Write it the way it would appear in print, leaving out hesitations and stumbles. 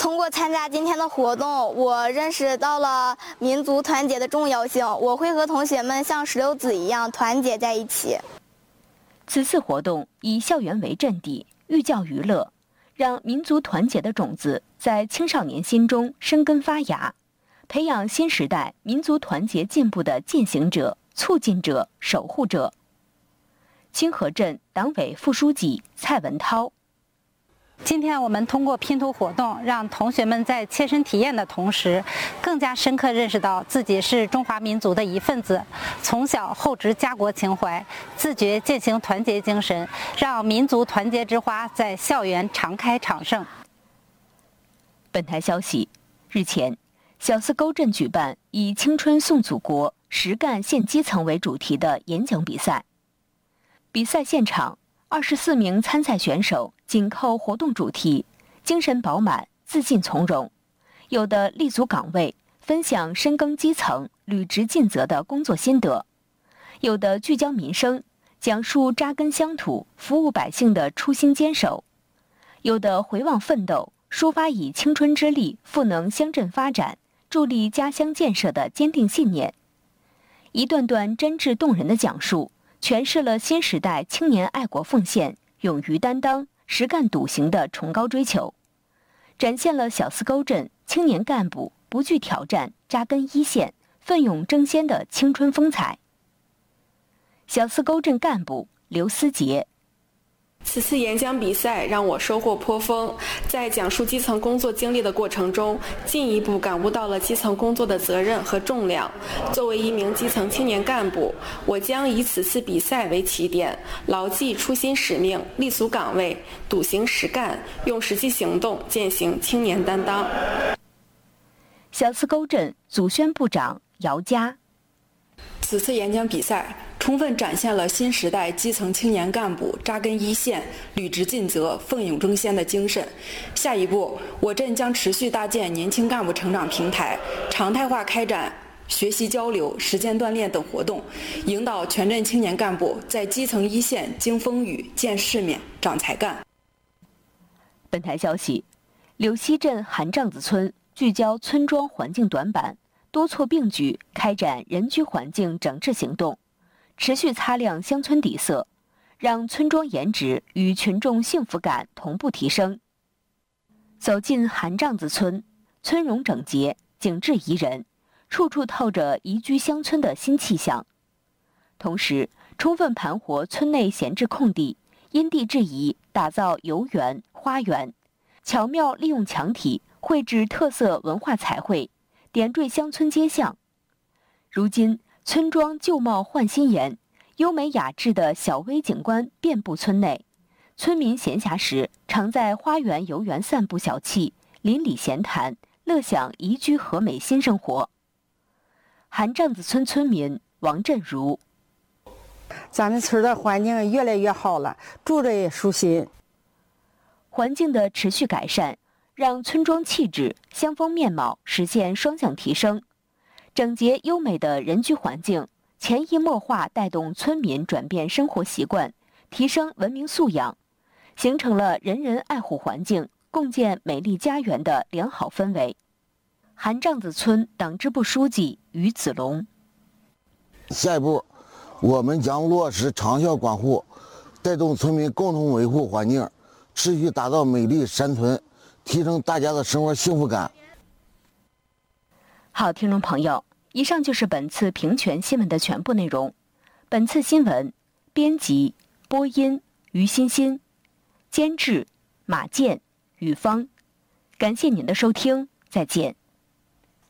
通过参加今天的活动，我认识到了民族团结的重要性。我会和同学们像石榴籽一样团结在一起。 此次活动以校园为阵地，寓教于乐，让民族团结的种子在青少年心中生根发芽，培养新时代民族团结进步的践行者、促进者、守护者。清河镇党委副书记蔡文涛。 今天我们通过拼图活动，让同学们在切身体验的同时，更加深刻认识到自己是中华民族的一份子，从小厚植家国情怀，自觉践行团结精神，让民族团结之花在校园常开常盛。 本台消息，日前，小泗沟镇举办以“青春颂祖国，实干献基层”为主题的演讲比赛。比赛现场，24名参赛选手紧扣活动主题，精神饱满，自信从容。有的立足岗位，分享深耕基层、履职尽责的工作心得；有的聚焦民生，讲述扎根乡土、服务百姓的初心坚守；有的回望奋斗，抒发以青春之力赋能乡镇发展、助力家乡建设的坚定信念。一段段真挚动人的讲述，诠释了新时代青年爱国奉献、勇于担当、实干笃行的崇高追求，展现了小泗沟镇青年干部不惧挑战、扎根一线、奋勇争先的青春风采。小泗沟镇干部刘思杰。 此次演讲比赛让我收获颇丰，在讲述基层工作经历的过程中，进一步感悟到了基层工作的责任和重量。作为一名基层青年干部，我将以此次比赛为起点，牢记初心使命，立足岗位，笃行实干，用实际行动践行青年担当。 小泗沟镇组宣部长姚佳。 此次演讲比赛充分展现了新时代基层青年干部扎根一线、履职尽责、奋勇争先的精神。下一步，我镇将持续搭建年轻干部成长平台，常态化开展学习交流、实践锻炼等活动，引导全镇青年干部在基层一线经风雨、见世面、长才干。 本台消息，柳溪镇韩帐子村聚焦村庄环境短板，多措并举开展人居环境整治行动，持续擦亮乡村底色，让村庄颜值与群众幸福感同步提升。走进韩帐子村，村容整洁，景致宜人，处处透着宜居乡村的新气象。同时，充分盘活村内闲置空地，因地制宜打造游园、花园，巧妙利用墙体绘制特色文化彩绘，点缀乡村街巷。如今，村庄旧貌换新颜，优美雅致的小微景观遍布村内。村民闲暇时常在花园、游园散步小憩，邻里闲谈，乐享宜居和美新生活。韩帐子村村民王振如： 咱们村的环境越来越好了，住着也舒心。 环境的持续改善，让村庄气质、乡风面貌实现双向提升。整洁优美的人居环境，潜移默化带动村民转变生活习惯，提升文明素养，形成了人人爱护环境、共建美丽家园的良好氛围。韩帐子村党支部书记于子龙： 下一步，我们将落实长效管护，带动村民共同维护环境，持续打造美丽山村，提升大家的生活幸福感。 好，听众朋友，以上就是本次平权新闻的全部内容。本次新闻编辑、播音于欣欣，监制马健、雨芳。感谢您的收听，再见。